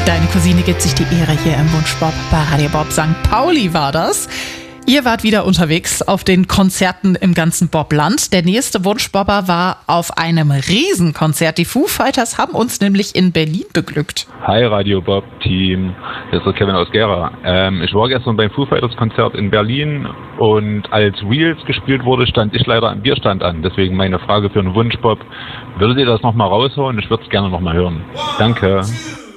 Deine Cousine gibt sich die Ehre hier im Wunschbob bei Radio Bob. St. Pauli war das. Ihr wart wieder unterwegs auf den Konzerten im ganzen Bobland. Der nächste Wunschbobber war auf einem Riesenkonzert. Die Foo Fighters haben uns nämlich in Berlin beglückt. Hi Radio Bob Team, hier ist der Kevin aus Gera. Ich war gestern beim Foo Fighters Konzert in Berlin und als Wheels gespielt wurde, stand ich leider am Bierstand an. Deswegen meine Frage für einen Wunschbob, würdet ihr das nochmal raushauen? Ich würde es gerne nochmal hören. Danke.